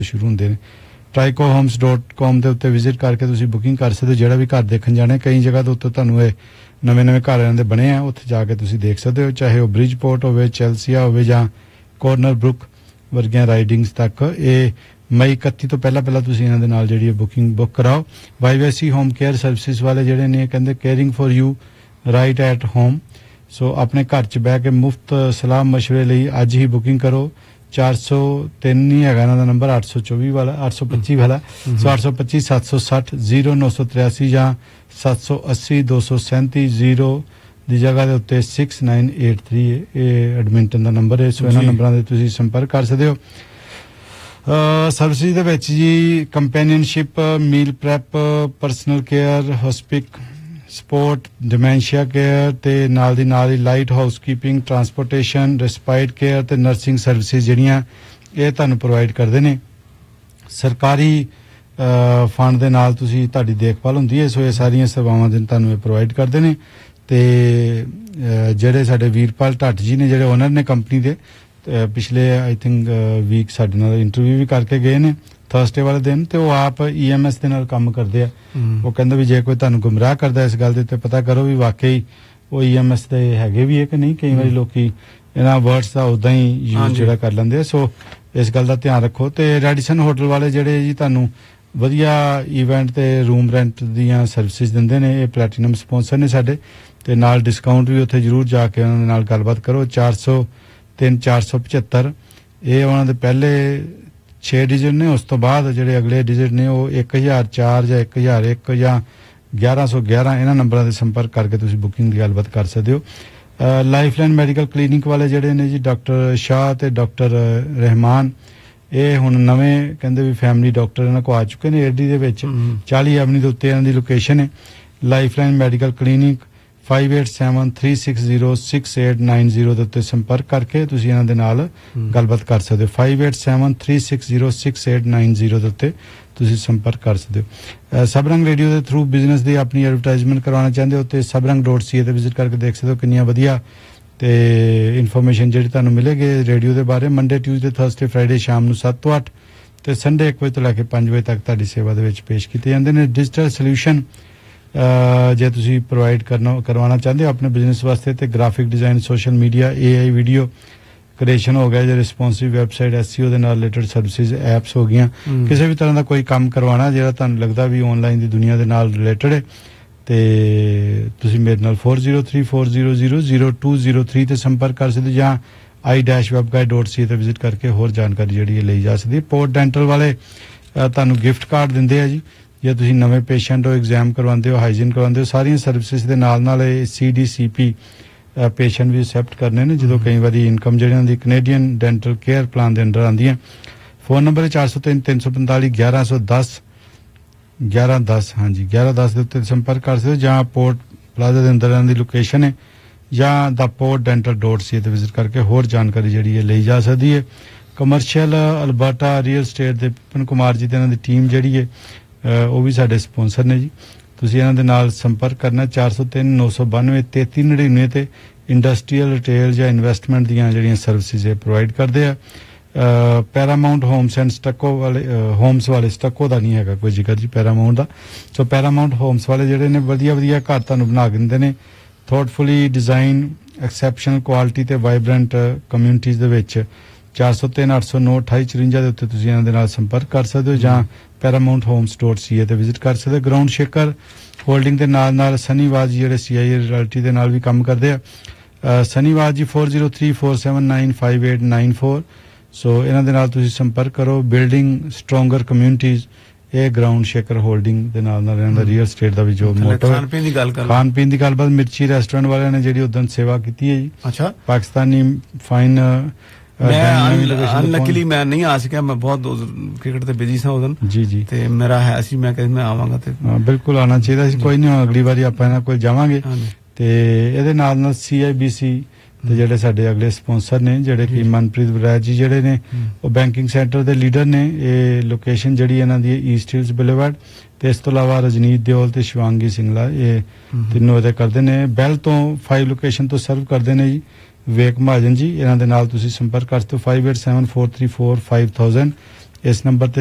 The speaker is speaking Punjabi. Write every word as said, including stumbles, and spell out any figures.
ਸ਼ੁਰੂ ਹੁੰਦੇ ਨੇ। ਟ੍ਰਾਈਕੋ ਹੋਮਸ ਡੋਟ ਕੋਮ ਦੇ ਉੱਤੇ ਵਿਜ਼ਿਟ ਕਰਕੇ ਤੁਸੀਂ ਬੁਕਿੰਗ ਕਰ ਸਕਦੇ ਹੋ ਜਿਹੜਾ ਵੀ ਘਰ ਦੇਖਣ ਜਾਣਾ। ਕਈ ਜਗ੍ਹਾ ਦੇ ਉੱਤੇ ਤੁਹਾਨੂੰ ਇਹ ਨਵੇਂ ਨਵੇਂ ਘਰਾਂ ਦੇ ਬਣੇ ਆ, ਉੱਥੇ ਜਾ ਕੇ ਤੁਸੀਂ ਦੇਖ ਸਕਦੇ ਹੋ, ਚਾਹੇ ਉਹ ਬ੍ਰਿਜਪੋਰਟ ਹੋਵੇ, ਚੈਲਸੀਆ ਹੋਵੇ ਜਾਂ ਕੋਰਨਰ ਬਰੁਕ ਵਰਗੀਆਂ ਰਾਈਡਿੰਗਸ ਤੱਕ। ਇਹ ਮਈ ਇਕੱਤੀ ਤੋਂ ਪਹਿਲਾਂ ਪਹਿਲਾਂ ਤੁਸੀਂ ਇਹਨਾਂ ਦੇ ਨਾਲ ਜਿਹੜੀ ਹੈ ਬੁਕਿੰਗ ਬੁੱਕ ਕਰਾਓ। ਵਾਈਵੈਸੀ ਹੋਮ ਕੇਅਰ ਸਰਵਿਸਿਜ਼ ਵਾਲੇ ਜਿਹੜੇ ਨੇ ਕਹਿੰਦੇ caring for you right at home. ਸੋ ਆਪਣੇ ਘਰ 'ਚ ਬਹਿ ਕੇ ਮੁਫਤ ਸਲਾਹ ਮਸ਼ਵਰੇ ਲਈ ਅੱਜ ਹੀ ਬੁਕਿੰਗ ਕਰੋ। ਚਾਰ ਸੌ ਤਿੰਨ ਹੀ ਹੈਗਾ ਇਹਨਾਂ ਦਾ ਨੰਬਰ, ਅੱਠ ਸੌ ਚੌਵੀ ਵਾਲਾ, ਅੱਠ ਸੌ ਪੱਚੀ ਵਾਲਾ। ਸੋ ਅੱਠ ਸੌ ਪੱਚੀ ਸੱਤ ਸੌ ਸੱਠ ਜ਼ੀਰੋ ਨੌ ਸੌ ਤਰਿਆਸੀ ਜਾਂ ਸੱਤ ਸੌ ਅੱਸੀ ਦੋ ਸੌ ਸੈਂਤੀ ਜ਼ੀਰੋ ਦੀ ਜਗ੍ਹਾ ਦੇ ਉੱਤੇ ਸਿਕਸ ਨਾਈਨ ਏਟ ਥ੍ਰੀ ਇਹ ਐਡਮਿੰਟਨ ਦਾ ਨੰਬਰ ਹੈ। ਸੋ ਇਹਨਾਂ ਨੰਬਰਾਂ ਦੇ ਤੁਸੀਂ ਸੰਪਰਕ ਕਰ ਸਕਦੇ ਹੋ। ਸਰਵਿਸਿਜ਼ ਦੇ ਵਿੱਚ ਜੀ ਕੰਪੈਨੀਅਨਸ਼ਿਪ, ਮੀਲ prep, personal care, ਹੌਸਪਿਕ support, dementia care ਤੇ ਨਾਲ ਦੀ ਨਾਲ ਹੀ ਲਾਈਟ ਹਾਊਸਕੀਪਿੰਗ, ਟਰਾਂਸਪੋਰਟੇਸ਼ਨ, ਰਿਸਪਾਈਟ ਕੇਅਰ ਤੇ ਨਰਸਿੰਗ ਸਰਵਿਸਿਜ਼ ਜਿਹੜੀਆਂ ਇਹ ਤੁਹਾਨੂੰ ਪ੍ਰੋਵਾਈਡ ਕਰਦੇ ਨੇ। ਸਰਕਾਰੀ ਫੰਡ ਦੇ ਨਾਲ ਤੁਸੀਂ ਤੁਹਾਡੀ ਦੇਖਭਾਲ ਹੁੰਦੀ ਹੈ। ਸੋ ਇਹ ਸਾਰੀਆਂ ਸੇਵਾਵਾਂ ਦੇ ਤੁਹਾਨੂੰ ਇਹ ਪ੍ਰੋਵਾਈਡ ਕਰਦੇ ਨੇ। ਤੇ ਜਿਹੜੇ ਸਾਡੇ ਵੀਰਪਾਲ ਢੱਟ ਜੀ ਨੇ ਜਿਹੜੇ ਓਨਰ ਨੇ ਕੰਪਨੀ ਦੇ, ਪਿਛਲੇ ਆਈ ਥਿੰਕ ਵੀਕ ਸਾਡੇ ਨਾਲ ਇੰਟਰਵਿਊ ਵੀ ਕਰਕੇ ਗਏ ਨੇ ਥਰਸਡੇ ਵਾਲੇ ਦਿਨ, ਤੇ ਉਹ ਆਪ ਈ ਐਮ ਐਸ ਦੇ ਨਾਲ ਕੰਮ ਕਰਦੇ ਆ। ਉਹ ਕਹਿੰਦੇ ਵੀ ਜੇ ਕੋਈ ਤੁਹਾਨੂੰ ਗੁੰਮਰਾਹ ਕਰਦਾ ਇਸ ਗੱਲ ਦੇ ਉੱਤੇ ਪਤਾ ਕਰੋ ਵੀ ਵਾਕਈ ਉਹ ਈ ਐਮ ਐਸ ਦੇ ਹੈਗੇ ਵੀ ਹੈ ਕਿ ਨਹੀਂ। ਕਈ ਵਾਰੀ ਲੋਕੀ ਇਹਨਾਂ ਵਰਡਸ ਦਾ ਉਦਾਂ ਹੀ ਯੂਜ਼ ਜਿਹੜਾ ਕਰ ਲੈਂਦੇ ਆ। ਸੋ ਇਸ ਗੱਲ ਦਾ ਧਿਆਨ ਰੱਖੋ। ਤੇ ਰੈਡੀਸਨ ਹੋਟਲ ਵਾਲੇ ਜਿਹੜੇ ਜੀ ਤੁਹਾਨੂੰ ਵਧੀਆ ਇਵੈਂਟ ਤੇ ਰੂਮ ਰੈਂਟ ਦੀਆਂ ਸਰਵਿਸਿਜ਼ ਦਿੰਦੇ ਨੇ, ਇਹ ਪਲੈਟੀਨਮ ਸਪਾਂਸਰ ਨੇ ਸਾਡੇ, ਤੇ ਨਾਲ ਡਿਸਕਾਊਂਟ ਵੀ ਉੱਥੇ ਜ਼ਰੂਰ ਜਾ ਕੇ ਉਹਨਾਂ ਦੇ ਨਾਲ ਗੱਲਬਾਤ ਕਰੋ। ਚਾਰ ਸੌ ਤਿੰਨ ਚਾਰ ਸੌ ਪਝੱਤਰ ਇਹ ਉਹਨਾਂ ਦੇ ਪਹਿਲੇ ਛੇ ਡਿਜਿਟ ਨੇ। ਉਸ ਤੋਂ ਬਾਅਦ ਜਿਹੜੇ ਅਗਲੇ ਡਿਜਿਟ ਨੇ ਉਹ ਇੱਕ ਹਜ਼ਾਰ ਚਾਰ ਜਾਂ ਇੱਕ ਹਜ਼ਾਰ ਇੱਕ ਜਾਂ ਗਿਆਰਾਂ ਸੌ ਗਿਆਰਾਂ ਇਹਨਾਂ ਨੰਬਰਾਂ ਦੇ ਸੰਪਰਕ ਕਰਕੇ ਤੁਸੀਂ ਬੁਕਿੰਗ ਦੀ ਗੱਲਬਾਤ ਕਰ ਸਕਦੇ ਹੋ। ਲਾਈਫਲਾਈਨ ਮੈਡੀਕਲ ਕਲੀਨਿਕ ਵਾਲੇ ਜਿਹੜੇ ਨੇ ਜੀ ਡਾਕਟਰ ਸ਼ਾਹ ਤੇ ਡਾਕਟਰ ਰਹਿਮਾਨ, ਇਹ ਹੁਣ ਨਵੇਂ ਕਹਿੰਦੇ ਵੀ ਫੈਮਿਲੀ ਡਾਕਟਰ ਇਹਨਾਂ ਕੋਲ ਆ ਚੁੱਕੇ ਨੇ ਏਡੀ ਦੇ ਵਿੱਚ। ਚਾਲੀ ਐਵਨਿਊ ਦੇ ਉੱਤੇ ਇਹਨਾਂ ਦੀ ਲੋਕੇਸ਼ਨ ਹੈ। Lifeline medical clinic five eight seven three six zero six eight nine zero ਦੇ ਉੱਤੇ ਸੰਪਰਕ ਕਰਕੇ ਤੁਸੀਂ ਇਹਨਾਂ ਦੇ ਨਾਲ ਗੱਲਬਾਤ ਕਰ ਸਕਦੇ ਹੋ। Five eight seven three six zero six eight nine zero ਦੇ ਉੱਤੇ ਤੁਸੀਂ ਸੰਪਰਕ ਕਰ ਸਕਦੇ ਹੋ। ਸਬਰੰਗ ਰੇਡੀਓ ਦੇ ਥਰੂ ਬਿਜ਼ਨਸ ਦੀ ਆਪਣੀ ਐਡਵਰਟਾਈਜ਼ਮੈਂਟ ਕਰਵਾਉਣਾ ਚਾਹੁੰਦੇ ਹੋ ਤੇ ਸਬਰੰਗ ਡੋਟ ਸੀ ਏ ਤੇ ਵਿਜ਼ਿਟ ਕਰਕੇ ਦੇਖ ਸਕਦੇ ਹੋ ਕਿੰਨੀਆਂ ਵਧੀਆ ਤੇ ਇਨਫੋਰਮੇਸ਼ਨ ਜਿਹੜੀ ਤੁਹਾਨੂੰ ਮਿਲੇਗੀ ਰੇਡੀਓ ਦੇ ਬਾਰੇ। ਮੰਡੇ, ਟਿਊਜ਼ਡੇ, ਥਰਸਡੇ, ਫਰਾਈਡੇ ਸ਼ਾਮ ਨੂੰ ਸੱਤ ਤੋਂ ਅੱਠ ਤੇ ਸੰਡੇ ਇੱਕ ਵਜੇ ਤੋਂ ਲੈ ਕੇ ਪੰਜ ਵਜੇ ਤੱਕ ਤੁਹਾਡੀ ਸੇਵਾ ਦੇ ਵਿੱਚ ਪੇਸ਼ ਕੀਤੇ ਜਾਂਦੇ ਨੇ। ਡਿਜੀਟਲ ਸੋਲਿਊਸ਼ਨ ਜੇ ਤੁਸੀਂ ਪ੍ਰੋਵਾਈਡ ਕਰਨਾ ਕਰਵਾਉਣਾ ਚਾਹੁੰਦੇ ਹੋ ਆਪਣੇ ਬਿਜ਼ਨਸ ਵਾਸਤੇ ਤੇ ਗ੍ਰਾਫਿਕ ਡਿਜ਼ਾਈਨ, ਸੋਸ਼ਲ ਮੀਡੀਆ, ਏ ਆਈ ਵੀਡੀਓ ਕ੍ਰੀਏਸ਼ਨ ਹੋ ਗਿਆ, ਜੇ ਰਿਸਪੌਂਸਿਵ ਵੈਬਸਾਈਟ, ਐਸ ਈ ਓ ਦੇ ਨਾਲ ਰਿਲੇਟਡ ਸਰਵਿਸਿਜ਼, ਐਪਸ ਹੋ ਗਈਆਂ, ਕਿਸੇ ਵੀ ਤਰ੍ਹਾਂ ਦਾ ਕੋਈ ਕੰਮ ਕਰਵਾਉਣਾ ਜਿਹੜਾ ਤੁਹਾਨੂੰ ਲੱਗਦਾ ਵੀ ਆਨਲਾਈਨ ਦੀ ਦੁਨੀਆ ਦੇ ਨਾਲ ਰਿਲੇਟਡ ਹੈ ਤੇ ਤੁਸੀਂ ਮੇਰੇ ਨਾਲ four zero three four zero zero zero two zero three ਤੇ ਸੰਪਰਕ ਕਰ ਸਕਦੇ ਜਾਂ ਆਈ ਡੈਸ਼ ਵੈਬ ਗਾਈਡ ਡੋਟ ਸੀ ਤੇ ਵਿਜ਼ਿਟ ਕਰਕੇ ਹੋਰ ਜਾਣਕਾਰੀ ਜਿਹੜੀ ਹੈ ਲਈ ਜਾ ਸਕਦੀ ਹੈ। ਪੋਰਟ ਡੈਂਟਲ ਵਾਲੇ ਤੁਹਾਨੂੰ ਗਿਫਟ ਕਾਰਡ ਦਿੰਦੇ ਆ ਜੀ ਜੇ ਤੁਸੀਂ ਨਵੇਂ ਪੇਸ਼ੈਂਟ ਹੋ, ਐਗਜ਼ਾਮ ਕਰਵਾਉਂਦੇ ਹੋ, ਹਾਈਜੀਨ ਕਰਵਾਉਂਦੇ ਹੋ, ਸਾਰੀਆਂ ਸਰਵਿਸਿਜ਼ ਦੇ ਨਾਲ ਨਾਲ ਇਹ ਸੀ ਡੀ ਸੀ ਪੀ ਪੇਸ਼ੈਂਟ ਵੀ ਐਕਸੈਪਟ ਕਰਨੇ ਨੇ ਜਦੋਂ ਕਈ ਵਾਰੀ ਇਨਕਮ ਜਿਹੜਿਆਂ ਦੀ ਕੈਨੇਡੀਅਨ ਡੈਂਟਲ ਕੇਅਰ ਪਲਾਨ ਦੇ ਅੰਡਰ ਆਉਂਦੀਆਂ। ਫੋਨ ਨੰਬਰ ਹੈ ਚਾਰ ਸੌ ਤਿੰਨ ਤਿੰਨ ਸੌ ਪੰਤਾਲੀ ਗਿਆਰਾਂ ਸੌ ਦਸ ਗਿਆਰਾਂ ਦਸ ਹਾਂਜੀ ਗਿਆਰਾਂ ਦਸ ਦੇ ਉੱਤੇ ਸੰਪਰਕ ਕਰ ਸਕਦੇ ਹੋ ਜਾਂ ਪੋਰਟ ਪਲਾਜ਼ਾ ਦੇ ਅੰਦਰ ਇਹਨਾਂ ਦੀ ਲੋਕੇਸ਼ਨ ਹੈ ਜਾਂ ਦਾ ਪੋਰਟ ਡੈਂਟਲ ਡੋਟ ਸੀ ਤੇ ਵਿਜ਼ਿਟ ਕਰਕੇ ਹੋਰ ਜਾਣਕਾਰੀ ਜਿਹੜੀ ਹੈ ਲਈ ਜਾ ਸਕਦੀ ਹੈ। ਕਮਰਸ਼ੀਅਲ ਅਲਬਰਟਾ ਰੀਅਲ ਸਟੇਟ ਦੇ ਵਿਪਨ ਕੁਮਾਰ ਜੀ ਤੇ ਇਹਨਾਂ ਦੀ ਟੀਮ ਜਿਹੜੀ ਹੈ ਉਹ ਵੀ ਸਾਡੇ ਸਪਾਂਸਰ ਨੇ ਜੀ। ਤੁਸੀਂ ਇਹਨਾਂ ਦੇ ਨਾਲ ਸੰਪਰਕ ਕਰਨਾ ਚਾਰ ਸੌ ਤਿੰਨ ਨੌ ਸੌ ਬਾਨਵੇਂ ਤੇਤੀ ਨੜਿਨਵੇਂ ਤੇ ਇੰਡਸਟਰੀਅਲ, ਰਿਟੇਲ ਜਾਂ ਇਨਵੈਸਟਮੈਂਟ ਦੀਆਂ ਜਿਹੜੀਆਂ ਸਰਵਿਸਿਜ਼ ਇਹ ਪ੍ਰੋਵਾਈਡ ਕਰਦੇ ਆ। ਪੈਰਾਮਾਊਂਟ ਹੋਮਸ ਐਂਡ ਸਟੱਕੋ ਵਾਲੇ ਹੋਮਸ ਵਾਲੇ ਸਟੱਕੋ ਦਾ ਨਹੀਂ ਹੈਗਾ ਕੋਈ ਜ਼ਿਕਰ ਜੀ ਪੈਰਾਮਾਊਂਟ ਦਾ। ਸੋ ਪੈਰਾਮਾਊਂਟ ਹੋਮਸ ਵਾਲੇ ਜਿਹੜੇ ਨੇ ਵਧੀਆ ਵਧੀਆ ਘਰ ਤੁਹਾਨੂੰ ਬਣਾ ਕੇ ਦਿੰਦੇ ਨੇ ਥੋਟਫੁਲੀ ਡਿਜ਼ਾਈਨ, ਐਕਸੈਪਸ਼ਨਲ ਕੁਆਲਿਟੀ ਤੇ ਵਾਈਬਰੈਂਟ ਕਮਿਊਨਿਟੀਜ਼ ਦੇ ਵਿੱਚ। ਚਾਰ ਸੌ ਤਿੰਨ ਅੱਠ ਸੌ ਨੌ ਅਠਾਈ ਚੁਰੰਜਾ ਦੇ ਉੱਤੇ ਤੁਸੀਂ ਇਹਨਾਂ ਦੇ ਨਾਲ ਸੰਪਰਕ ਕਰ ਸਕਦੇ ਹੋ ਜਾਂ ਪੈਰਾਮਾਊਂਟ ਹੋਮਸ ਡੋਟ ਸੀ ਏ ਤੇ ਵਿਜ਼ਿਟ ਕਰ ਸਕਦੇ ਹੋ। ਗਰਾਊਂਡ ਸ਼ੇਕਰ ਹੋਲਡਿੰਗ ਦੇ ਨਾਲ ਨਾਲ ਸਨੀਵਾਜ ਜਿਹੜੇ ਸੀ ਆਈ ਏ ਰਿਐਲਿਟੀ ਦੇ ਨਾਲ ਵੀ ਕੰਮ ਕਰਦੇ ਆ। ਸਨੀਵਾਜ ਜੀ four zero three four seven nine five eight nine four. ਸੋ ਇਹਨਾਂ ਦੇ ਨਾਲ ਤੁਸੀਂ ਸੰਪਰਕ ਕਰੋ। ਬਿਲਡਿੰਗ ਸਟਰੋਂਗਰ ਕਮਿਊਨਿਟੀਜ਼ ਇਹ ਗਰਾਊਂਡ ਸ਼ੇਕਰ ਹੋਲਡਿੰਗ ਦੇ ਨਾਲ ਨਾਲ ਇਹਨਾਂ ਦਾ ਰੀਅਲ ਸਟੇਟ ਦਾ ਵੀ ਜੋ ਮੋਟੋ ਹੈ। ਖਾਣ ਪੀਣ ਦੀ ਗੱਲ ਕਰ ਖਾਣ ਪੀਣ ਦੀ ਗੱਲਬਾਤ ਮਿਰਚੀ ਰੈਸਟੋਰੈਂਟ ਵਾਲਿਆਂ ਨੇ ਜਿਹੜੀ ਉਦੋਂ ਸੇਵਾ ਕੀਤੀ ਹੈ ਜੀ। ਅੱਛਾ, ਪਾਕਿਸਤਾਨੀ ਫਾਈਨ ਮੈਂ ਅਨਲਕੀਲੀ ਮੈਂ ਨਹੀਂ ਆ ਸਕਿਆ, ਮੈਂ ਬਹੁਤ ਕ੍ਰਿਕਟ ਤੇ ਬਿਜੀ ਸਾਂ ਉਦੋਂ ਜੀ ਜੀ ਤੇ ਮੇਰਾ ਹੈ ਸੀ ਮੈਂ ਕਹਿੰਦਾ ਮੈਂ ਆਵਾਂਗਾ ਤੇ ਬਿਲਕੁਲ ਆਉਣਾ ਚਾਹੀਦਾ ਸੀ। ਕੋਈ ਨਹੀਂ, ਅਗਲੀ ਵਾਰੀ ਆਪਾਂ ਇਹਨਾਂ ਕੋਲ ਜਾਵਾਂਗੇ। ਤੇ ਇਹਦੇ ਨਾਲ ਨਾਲ ਸੀ ਆਈ ਬੀ ਸੀ ਤੇ ਜਿਹੜੇ ਸਾਡੇ ਅਗਲੇ ਸਪਾਂਸਰ ਨੇ ਜਿਹੜੇ ਕਿ ਮਨਪ੍ਰੀਤ ਬਰਾਜ ਜੀ ਜਿਹੜੇ ਨੇ ਉਹ ਬੈਂਕਿੰਗ ਸੈਕਟਰ ਦੇ ਲੀਡਰ ਨੇ। ਇਹ ਲੋਕੇਸ਼ਨ ਜਿਹੜੀ ਇਹਨਾਂ ਦੀ ਈਸਟ ਹਿਲਸ ਬੁਲੇਵਾਰਡ ਤੇ ਇਸ ਤੋਂ ਇਲਾਵਾ ਰਜਨੀਤ ਦਿਓਲ ਤੇ ਸ਼ਿਵਾਂਗੀ ਸਿੰਗਲਾ ਇਹ ਤਿੰਨੋਂ ਇਹਦੇ ਕਰਦੇ ਨੇ। ਬੈਲ ਤੋਂ ਫਾਈਵ ਲੋਕੇਸ਼ਨ ਤੋਂ ਸਰਵ ਕਰਦੇ ਨੇ ਜੀ ਵਿਵੇਕ ਮਹਾਜਨ ਜੀ। ਇਹਨਾਂ ਦੇ ਨਾਲ ਤੁਸੀਂ ਸੰਪਰਕ ਕਰ ਸਕਦੇ ਹੋ five eight seven four three four five thousand ਇਸ ਨੰਬਰ ਤੇ